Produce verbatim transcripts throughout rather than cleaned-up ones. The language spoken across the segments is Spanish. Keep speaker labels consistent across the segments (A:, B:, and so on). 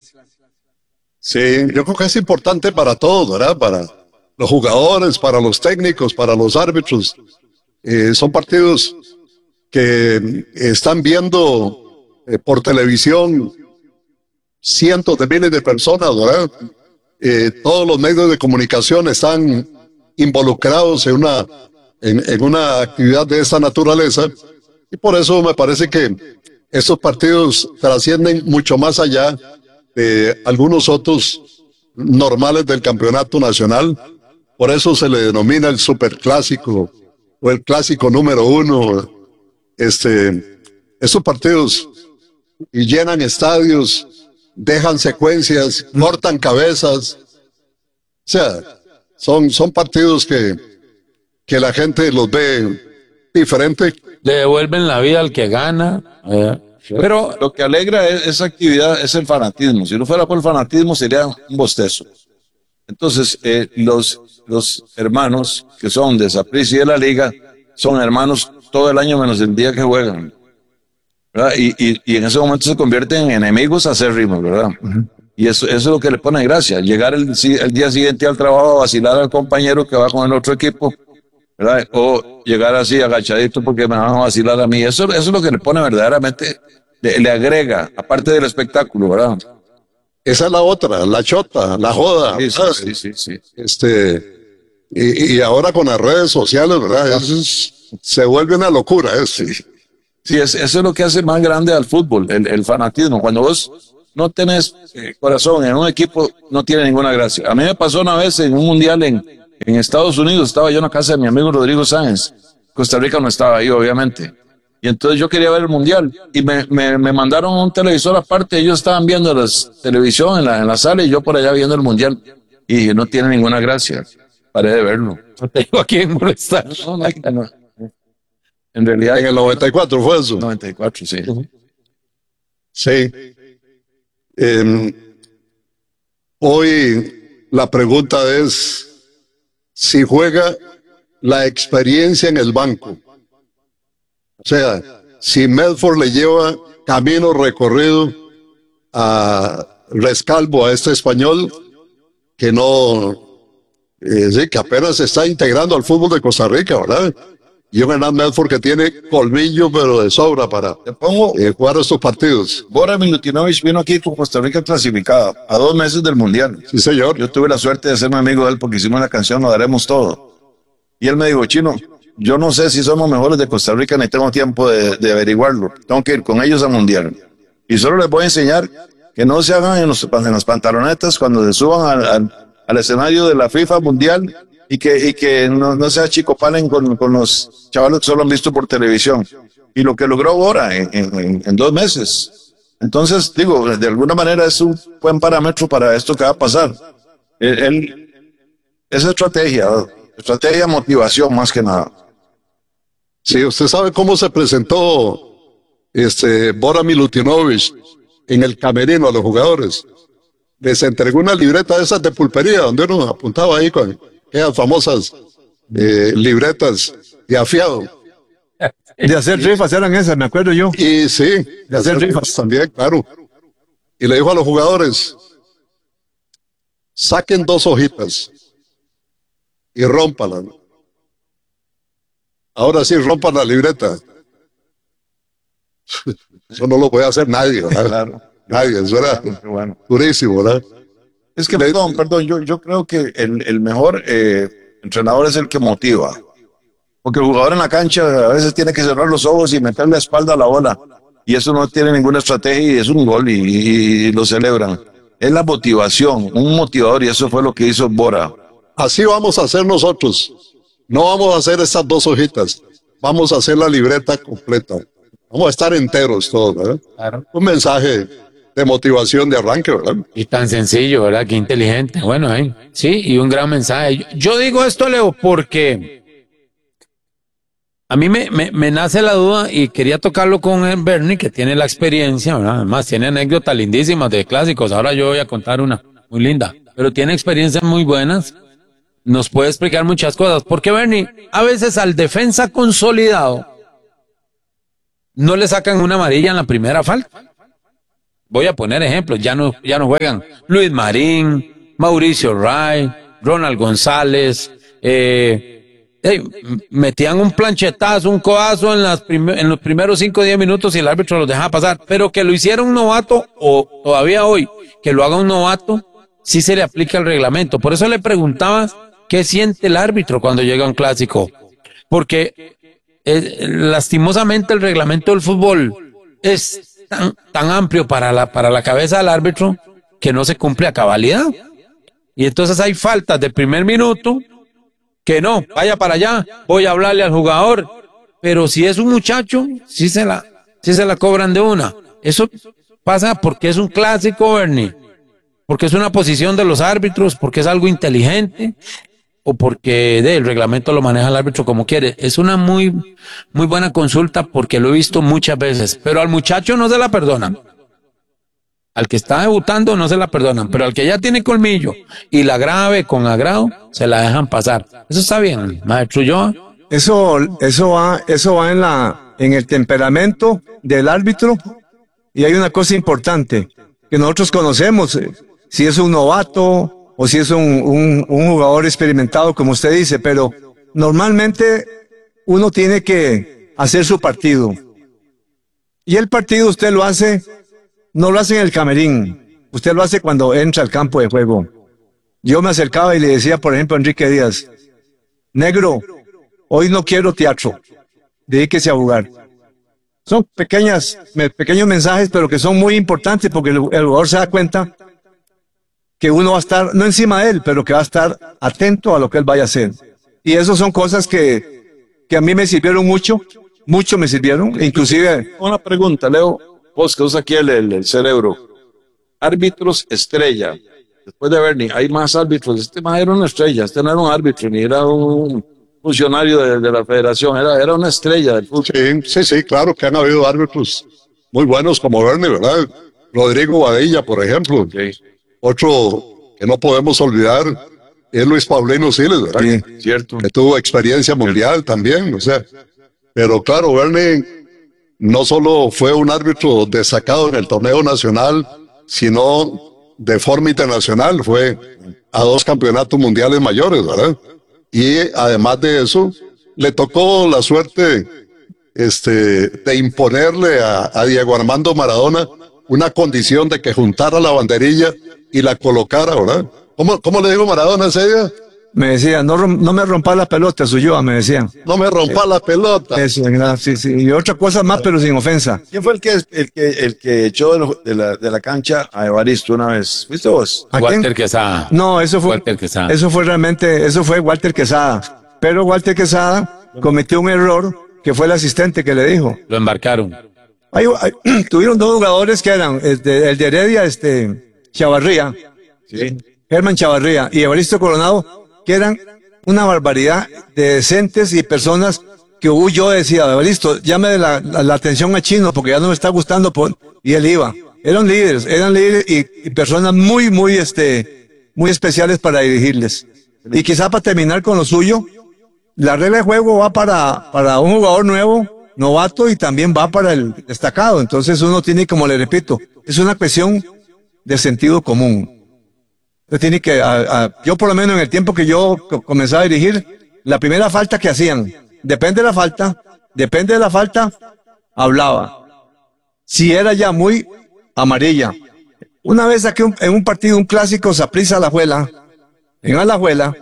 A: Sí, yo creo que es importante para todos, ¿verdad? Para los jugadores, para los técnicos, para los árbitros. Eh, son partidos que están viendo eh, por televisión cientos de miles de personas, ¿verdad? Eh, todos los medios de comunicación están involucrados en una, en, en una actividad de esta naturaleza, y por eso me parece que estos partidos trascienden mucho más allá de algunos otros normales del campeonato nacional. Por eso se le denomina el superclásico o el clásico número uno. Este, estos partidos y llenan estadios, dejan secuencias, cortan cabezas. O sea, son, son partidos que, que la gente los ve diferente.
B: Le devuelven la vida al que gana. Eh,
C: pero lo que alegra es, esa actividad es el fanatismo. Si no fuera por el fanatismo sería un bostezo. Entonces, eh, los, los hermanos que son de Saprissa y de la Liga son hermanos todo el año menos el día que juegan, ¿verdad? Y, y, y en ese momento se convierten en enemigos acérrimos, ¿verdad? Uh-huh. Y eso, eso es lo que le pone gracia. Llegar el, el día siguiente al trabajo a vacilar al compañero que va con el otro equipo, ¿verdad? O llegar así agachadito porque me van a vacilar a mí. Eso, eso es lo que le pone verdaderamente, le, le agrega, aparte del espectáculo, ¿verdad?
A: Esa es la otra, la chota, la joda.
C: Sí, sí, sí, sí, sí.
A: Este, y, y ahora con las redes sociales, ¿verdad? Eso es, se vuelve una locura eso.
C: Sí, sí es, eso es lo que hace más grande al fútbol, el, el fanatismo. Cuando vos no tenés eh, corazón en un equipo, no tiene ninguna gracia. A mí me pasó una vez en un mundial en, en Estados Unidos, estaba yo en la casa de mi amigo Rodrigo Sáenz. Costa Rica no estaba ahí, obviamente. Y entonces yo quería ver el mundial y me, me, me mandaron un televisor aparte. Ellos estaban viendo la televisión en la, en la sala y yo por allá viendo el mundial. Y dije, no tiene ninguna gracia. Paré de verlo.
B: No te digo a quién molestar.
C: No, no, no. En realidad.
A: En el noventa y cuatro fue eso.
C: noventa y cuatro, sí. Uh-huh.
A: Sí. Eh, hoy la pregunta es si juega la experiencia en el banco. O sea, si Medford le lleva camino recorrido a Rescalvo, a este español que no, eh, sí, que apenas se está integrando al fútbol de Costa Rica, ¿verdad? Y un Hernán Medford que tiene colmillo, pero de sobra para
C: Te pongo,
A: eh, jugar estos partidos.
C: Bora Milutinovic vino aquí con Costa Rica clasificada a dos meses del Mundial.
A: Sí, señor.
C: Yo tuve la suerte de ser amigo de él porque hicimos la canción Lo Daremos Todo. Y él me dijo, Chino, yo no sé si somos mejores de Costa Rica ni tengo tiempo de, de averiguarlo. Tengo que ir con ellos al Mundial. Y solo les voy a enseñar que no se hagan en, los, en las pantalonetas cuando se suban al, al, al escenario de la FIFA Mundial y que, y que no, no se achicopalen con, con los chavales que solo han visto por televisión. Y lo que logró ahora en, en, en dos meses. Entonces, digo, de alguna manera es un buen parámetro para esto que va a pasar. Él, él, es estrategia, estrategia, motivación más que nada.
A: Sí, usted sabe cómo se presentó este Bora Milutinovic en el camerino a los jugadores. Les entregó una libreta de esas de pulpería donde uno apuntaba ahí con esas famosas eh, libretas de afiado.
D: De hacer rifas eran esas, me acuerdo yo.
A: Y sí, de,
D: de hacer, hacer rifas
A: también, claro. Y le dijo a los jugadores, saquen dos hojitas y rómpalas. Ahora sí, rompan la libreta. Eso no lo puede hacer nadie, ¿verdad? Claro. Nadie, eso era bueno. Durísimo, ¿verdad?
C: Es que, perdón, perdón, yo, yo creo que el, el mejor eh, entrenador es el que motiva. Porque el jugador en la cancha a veces tiene que cerrar los ojos y meter la espalda a la bola. Y eso no tiene ninguna estrategia y es un gol y, y, y lo celebran. Es la motivación, un motivador, y eso fue lo que hizo Bora.
A: Así vamos a hacer nosotros. No vamos a hacer estas dos hojitas. Vamos a hacer la libreta completa. Vamos a estar enteros todos, ¿verdad? Claro. Un mensaje de motivación de arranque, ¿verdad?
B: Y tan sencillo, ¿verdad? Qué inteligente. Bueno, ¿eh? Sí, y un gran mensaje. Yo digo esto, Leo, porque a mí me, me, me nace la duda y quería tocarlo con el Bernie, que tiene la experiencia, ¿verdad? Además, tiene anécdotas lindísimas de clásicos. Ahora yo voy a contar una muy linda, pero tiene experiencias muy buenas. Nos puede explicar muchas cosas. Porque, Bernie, a veces al defensa consolidado no le sacan una amarilla en la primera falta. voy a poner ejemplos, ya no, ya no juegan Luis Marín, Mauricio Ray, Ronald González, eh, hey, metían un planchetazo, un codazo en, las prim en los primeros cinco o diez minutos y el árbitro los dejaba pasar, pero que lo hiciera un novato, o todavía hoy, que lo haga un novato, sí se le aplica el reglamento. Por eso le preguntaba qué siente el árbitro cuando llega un clásico, porque eh, lastimosamente el reglamento del fútbol es tan, tan amplio para la, para la cabeza del árbitro que no se cumple a cabalidad. Y entonces hay faltas de primer minuto que no, vaya para allá, voy a hablarle al jugador, pero si es un muchacho, sí se la, sí se la cobran de una. Eso pasa porque es un clásico, Bernie, porque es una posición de los árbitros, porque es algo inteligente, o porque de, el reglamento lo maneja el árbitro como quiere. Es una muy, muy buena consulta porque lo he visto muchas veces, pero al muchacho no se la perdonan. Al que está debutando no se la perdonan, pero al que ya tiene colmillo y la grave con agrado, se la dejan pasar. Eso está bien, maestro Ulloa.
D: Eso, eso va, eso va en la, en el temperamento del árbitro. Y hay una cosa importante que nosotros conocemos, eh, si es un novato o si es un, un, un jugador experimentado, como usted dice, pero normalmente uno tiene que hacer su partido. Y el partido usted lo hace, no lo hace en el camerín, usted lo hace cuando entra al campo de juego. Yo me acercaba y le decía, por ejemplo, a Enrique Díaz, negro, hoy no quiero teatro, dedíquese a jugar. Son pequeñas, pequeños mensajes, pero que son muy importantes porque el, el jugador se da cuenta que uno va a estar, no encima de él, pero que va a estar atento a lo que él vaya a hacer. Y eso son cosas que, que a mí me sirvieron mucho, mucho me sirvieron, inclusive...
C: Una pregunta, Leo, vos que usas aquí el, el, el cerebro. Árbitros estrella. Después de Bernie, hay más árbitros. Este más era una estrella, este no era un árbitro, ni era un funcionario de, de la federación, era, era una estrella del fútbol.
A: Sí, sí, sí, claro que han habido árbitros muy buenos como Bernie, ¿verdad? Rodrigo Badilla, por ejemplo.
C: Okay.
A: Otro que no podemos olvidar es Luis Paulino Siles, ¿verdad?
C: Sí, cierto.
A: Que tuvo experiencia mundial también, o sea. Pero claro, Bernie no solo fue un árbitro destacado en el torneo nacional, sino de forma internacional, fue a dos campeonatos mundiales mayores, ¿verdad? Y además de eso, le tocó la suerte este, de imponerle a, a Diego Armando Maradona una condición de que juntara la banderilla y la colocara, ¿verdad? ¿Cómo, cómo le dijo Maradona ese día?
D: Me decía, no, no me rompa la pelota, Ulloa, me decía.
A: No me rompa la pelota.
D: Eso, sí, sí. Y otra cosa más, pero sin ofensa.
C: ¿Quién fue el que, el que, el que echó de, lo, de, la, de la cancha a Evaristo una vez? ¿Fuiste vos?
D: ¿A
B: Walter
D: quién?
B: Quesada.
D: No, eso fue,
B: Walter Quesada.
D: eso fue realmente, eso fue Walter Quesada. Pero Walter Quesada cometió un error que fue el asistente que le dijo.
B: Lo embarcaron.
D: Hay, hay, tuvieron dos jugadores que eran este, el de Heredia, este, Chavarría,
C: Sí.
D: Germán Chavarría y Evaristo Coronado, que eran una barbaridad de decentes y personas que yo decía, Evaristo, llame la, la, la atención a Chino porque ya no me está gustando, por... y él iba. Eran líderes, eran líderes y, y personas muy, muy, este, muy especiales para dirigirles. Y quizá para terminar con lo suyo, la regla de juego va para, para un jugador nuevo, novato, y también va para el destacado. Entonces uno tiene, como le repito, es una cuestión de sentido común. Usted tiene que, a, a, yo por lo menos en el tiempo que yo comenzaba a dirigir, la primera falta que hacían, depende de la falta, depende de la falta, hablaba. Si era ya muy amarilla. Una vez saqué un, en un partido, un clásico, Saprissa Alajuela, en Alajuela,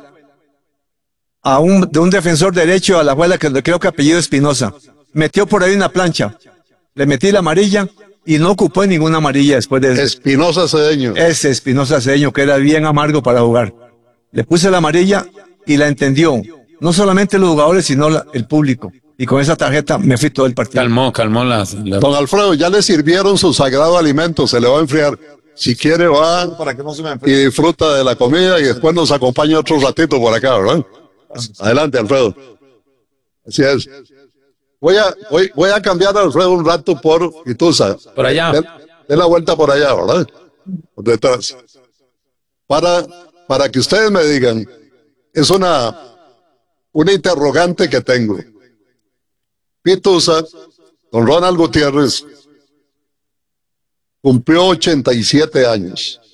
D: a un, de un defensor derecho a Alajuela, que creo que apellido Espinosa, metió por ahí una plancha, le metí la amarilla, y no ocupó ninguna amarilla después de eso.
A: Espinosa Cedeño.
D: Ese Espinosa Cedeño, que era bien amargo para jugar. Le puse la amarilla y la entendió. No solamente los jugadores, sino la, el público. Y con esa tarjeta me fui todo el partido.
B: Calmó, calmó las... las...
A: Don Alfredo, ya le sirvieron su sagrado alimento, se le va a enfriar. Si quiere va
C: Para que no se me
A: y
C: enfríe.
A: disfruta de la comida y después nos acompaña otro ratito por acá, ¿verdad? Adelante, Alfredo. Así es. Voy a, voy, voy a cambiar a Alfredo un rato por Ituza.
B: Por allá.
A: Den, den la vuelta por allá, ¿verdad? Por detrás. Para, para que ustedes me digan, es una, una interrogante que tengo. Pitusa, don Ronald Gutiérrez, cumplió ochenta y siete años.